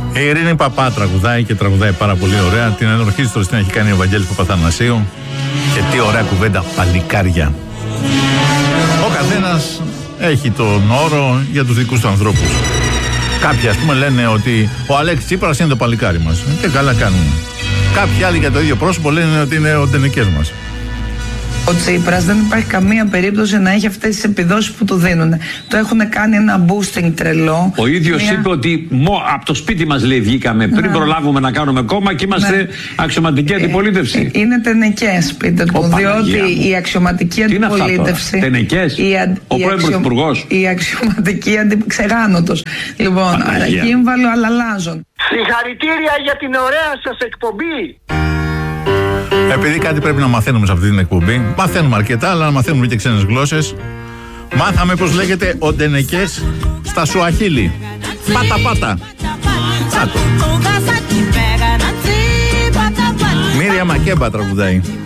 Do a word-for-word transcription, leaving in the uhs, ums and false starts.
Η Ειρήνη Παπά τραγουδάει και τραγουδάει πάρα πολύ ωραία. Την ενορχήστρωση την έχει κάνει ο Βαγγέλης Παπαθανασίου. Και τι ωραία κουβέντα, παλικάρια. Ο καθένας έχει τον όρο για τους δικούς του ανθρώπους. Κάποιοι ας πούμε λένε ότι ο Αλέξης Τσίπρας είναι το παλικάρι μας. Και καλά κάνουν. Κάποιοι άλλοι για το ίδιο πρόσωπο λένε ότι είναι ο ντενεκές μας. Ο Τσίπρας δεν υπάρχει καμία περίπτωση να έχει αυτές τις επιδόσεις που του δίνουν. Το έχουν κάνει ένα boosting τρελό. Ο ίδιος μια... είπε ότι μο, από το σπίτι μας λέει βγήκαμε πριν ναι. προλάβουμε να κάνουμε κόμμα και είμαστε ναι. αξιωματική αντιπολίτευση. Ε, είναι τενεκές, πείτε του, διότι η αξιωματική τι αντιπολίτευση. Είναι τενεκές, η, ο πρώην αξιο... πρωθυπουργός. Η αξιωματική αντιπολίτευση. Λοιπόν, Γύμβαλο αλλαλάζων. Συγχαρητήρια για την ωραία σας εκπομπή. Επειδή κάτι πρέπει να μαθαίνουμε σε αυτή την εκπομπή, μαθαίνουμε αρκετά, αλλά να μαθαίνουμε και ξένες γλώσσες. Μάθαμε πως λέγεται ο ντενεκές στα Σουαχίλι. Πάτα πάτα. Κάτω. Μύρια Μακέμπα τραγουδάει.